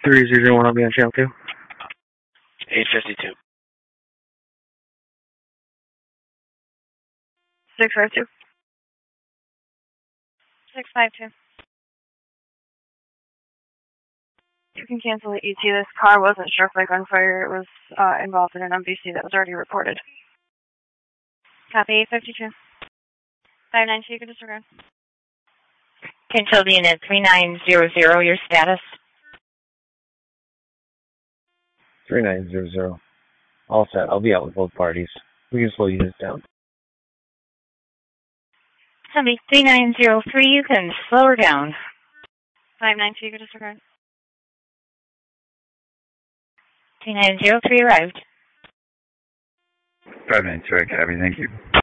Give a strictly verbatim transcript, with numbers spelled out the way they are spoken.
three zero one, I'll be on channel two. eight fifty-two. six five two. six five two. You can cancel the E T. This car wasn't struck by gunfire. It was uh, involved in an M V C that was already reported. Copy eight fifty-two. five nine two, you can disregard. Control unit three nine zero zero, your status? three nine zero zero. All set. I'll be out with both parties. We can slow units down. Somebody three nine zero three, you can slow her down. five nine two, you can disregard. three nine zero three arrived. five nine two, I copy. Thank you.